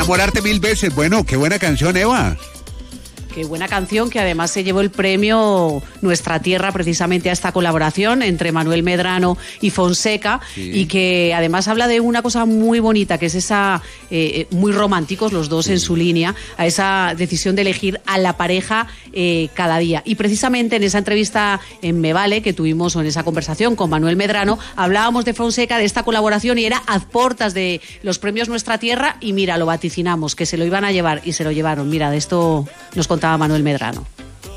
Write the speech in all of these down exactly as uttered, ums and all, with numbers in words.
Enamorarte mil veces. Bueno, qué buena canción, Eva. Qué buena canción, que además se llevó el premio Nuestra Tierra precisamente a esta colaboración entre Manuel Medrano y Fonseca, sí. Y que además habla de una cosa muy bonita, que es esa, eh, muy románticos los dos, sí. En su línea, a esa decisión de elegir a la pareja eh, cada día. Y precisamente en esa entrevista en Me Vale que tuvimos, o en esa conversación con Manuel Medrano, hablábamos de Fonseca, de esta colaboración, y era a portas de los premios Nuestra Tierra, y mira, lo vaticinamos, que se lo iban a llevar y se lo llevaron. Mira, de esto nos contaba Manuel Medrano.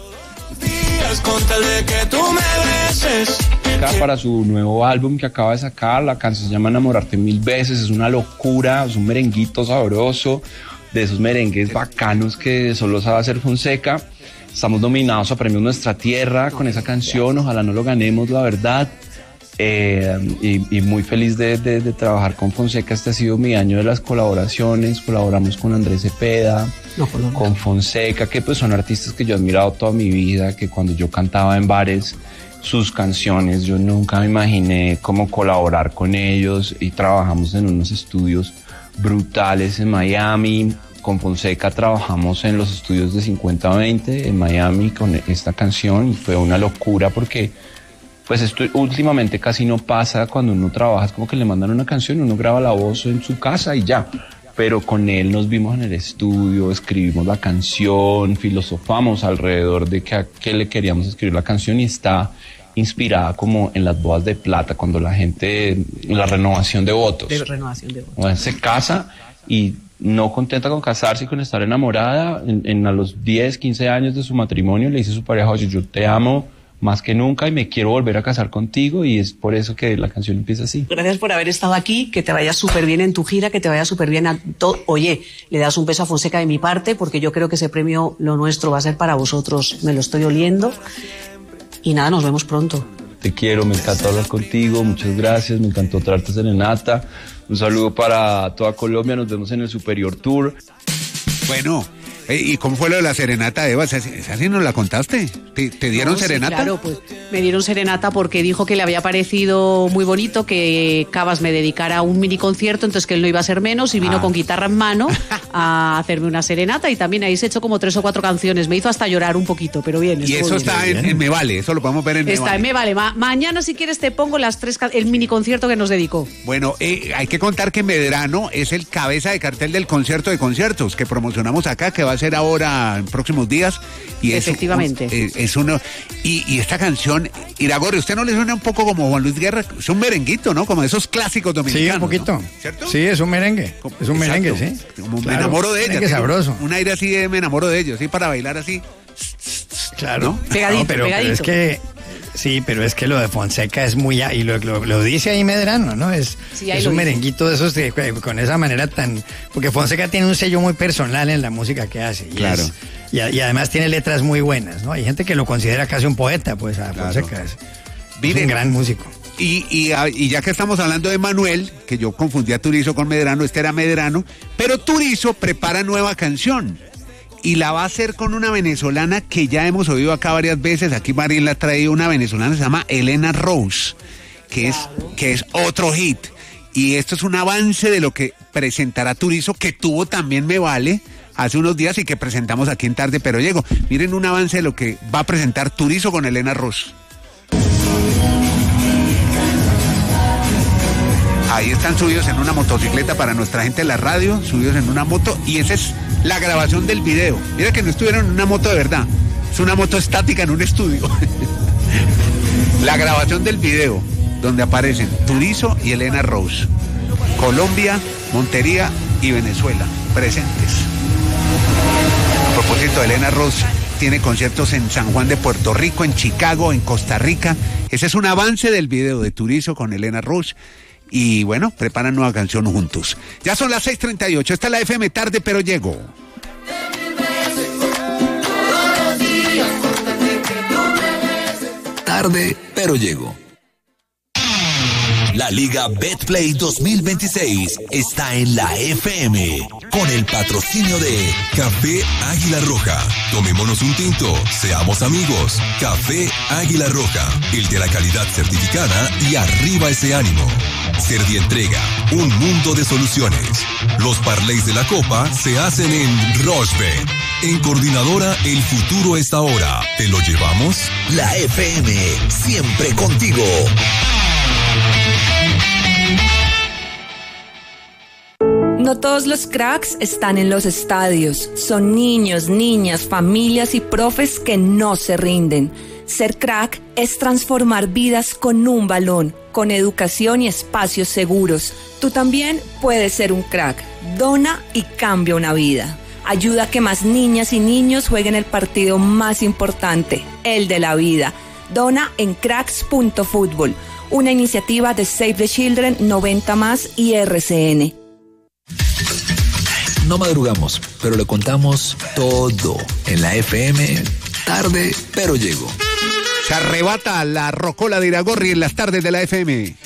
Para su nuevo álbum que acaba de sacar, la canción se llama Enamorarte mil veces, es una locura, es un merenguito sabroso, de esos merengues bacanos que solo sabe hacer Fonseca. Estamos nominados a Premios Nuestra Tierra con esa canción, ojalá no lo ganemos, la verdad. Eh, y, y muy feliz de, de, de trabajar con Fonseca. Este ha sido mi año de las colaboraciones. Colaboramos con Andrés Cepeda, no, con Fonseca, que pues son artistas que yo he admirado toda mi vida, que cuando yo cantaba en bares sus canciones, yo nunca me imaginé cómo colaborar con ellos, y trabajamos en unos estudios brutales en Miami. Con Fonseca trabajamos en los estudios de cincuenta veinte en Miami con esta canción, y fue una locura porque pues esto últimamente casi no pasa cuando uno trabaja, es como que le mandan una canción, uno graba la voz en su casa y ya. Pero con él nos vimos en el estudio, escribimos la canción, filosofamos alrededor de que a qué le queríamos escribir la canción, y está inspirada como en las bodas de plata, cuando la gente, la renovación de votos. De renovación de votos. Bueno, se casa y no contenta con casarse y con estar enamorada, en, en a los diez, quince años de su matrimonio le dice a su pareja: oye, yo te amo más que nunca y me quiero volver a casar contigo, y es por eso que la canción empieza así. Gracias por haber estado aquí, que te vaya súper bien en tu gira, que te vaya súper bien a todo. Oye, le das un beso a Fonseca de mi parte, porque yo creo que ese premio, lo nuestro, va a ser para vosotros, me lo estoy oliendo, y nada, nos vemos pronto. Te quiero, me encanta hablar contigo, muchas gracias, me encantó traerte serenata, un saludo para toda Colombia, nos vemos en el Superior Tour. Bueno, ¿y cómo fue lo de la serenata, Eva? ¿Esa sí nos la contaste? ¿Te, te dieron no, sí, serenata? Claro, pues me dieron serenata porque dijo que le había parecido muy bonito que Cabas me dedicara un mini concierto, entonces que él no iba a ser menos, y vino ah. con guitarra en mano a hacerme una serenata, y también ahí se echó como tres o cuatro canciones, me hizo hasta llorar un poquito, pero bien. Y eso bien. está en, en Me Vale, eso lo podemos ver en Me Está Vale. en Me Vale, Ma- mañana si quieres te pongo las tres, el mini concierto que nos dedicó. Bueno, eh, hay que contar que Medrano es el cabeza de cartel del concierto de conciertos que promocionamos acá, que va a ser ahora en próximos días, y efectivamente es, un, es, es uno y, y esta canción, Iragorri, ¿usted no le suena un poco como Juan Luis Guerra? Es un merenguito, ¿no? Como esos clásicos dominicanos. Sí, un poquito, ¿no? ¿Cierto? Sí, es un merengue, es un merengue, sí. Como claro, me enamoro de ella, sabroso. Un aire así de me enamoro de ellos, sí, para bailar así. Claro, ¿no? Pegadito, no, pero, pegadito. pero es que sí, pero es que lo de Fonseca es muy, y lo, lo, lo dice ahí Medrano, ¿no? Es, sí, es un merenguito de esos de, con esa manera tan, porque Fonseca tiene un sello muy personal en la música que hace. Y claro. Es, y, y además tiene letras muy buenas, ¿no? Hay gente que lo considera casi un poeta, pues a claro. Fonseca es, Miren, es un gran músico. Y, y, y ya que estamos hablando de Manuel, que yo confundí a Turizo con Medrano, este era Medrano, pero Turizo prepara nueva canción. Y la va a hacer con una venezolana que ya hemos oído acá varias veces. Aquí Marín la ha traído, una venezolana, se llama Elena Rose, que es, que es otro hit. Y esto es un avance de lo que presentará Turizo, que tuvo también Me Vale hace unos días y que presentamos aquí en Tarde Pero Llego. Miren un avance de lo que va a presentar Turizo con Elena Rose. Ahí están subidos en una motocicleta para nuestra gente de la radio, subidos en una moto, y esa es la grabación del video. Mira que no estuvieron en una moto de verdad, es una moto estática en un estudio. La grabación del video, donde aparecen Turizo y Elena Rose. Colombia, Montería y Venezuela, presentes. A propósito, Elena Rose tiene conciertos en San Juan de Puerto Rico, en Chicago, en Costa Rica. Ese es un avance del video de Turizo con Elena Rose. Y bueno, preparan nueva canción juntos. Ya son las seis treinta y ocho, esta es la F M Tarde Pero Llego. Tarde Pero Llego. La Liga Betplay dos mil veintiséis está en la F M con el patrocinio de Café Águila Roja. Tomémonos un tinto, seamos amigos. Café Águila Roja, el de la calidad certificada y arriba ese ánimo. Servientrega, un mundo de soluciones. Los parlays de la Copa se hacen en Rochebet. En Coordinadora, el futuro está ahora. ¿Te lo llevamos? La F M, siempre contigo. No todos los cracks están en los estadios. Son niños, niñas, familias y profes que no se rinden. Ser crack es transformar vidas con un balón, con educación y espacios seguros. Tú también puedes ser un crack. Dona y cambia una vida. Ayuda a que más niñas y niños jueguen el partido más importante, el de la vida. Dona en cracks punto fútbol, una iniciativa de Save the Children, noventa más y R C N. No madrugamos, pero le contamos todo en la F M. Tarde, pero llego. Se arrebata la rocola de Iragorri en las tardes de la F M.